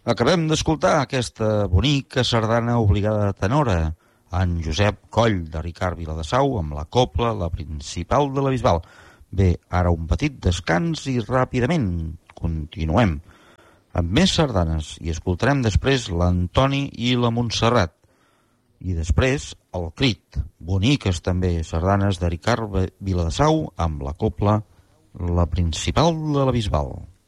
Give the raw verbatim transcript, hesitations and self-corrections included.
Acabem d'escoltar aquesta bonica sardana obligada de tenora, en Josep Coll, de Ricard Viladesau, amb la copla, la principal de la Bisbal. Bé, ara un petit descans i ràpidament continuem amb més sardanes i escoltarem després l'Antoni i la Montserrat. I després el Crit, boniques també sardanes de Ricard Viladesau amb la copla, la principal de la Bisbal.